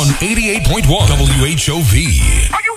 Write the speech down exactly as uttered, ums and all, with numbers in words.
on eighty-eight point one W H O V.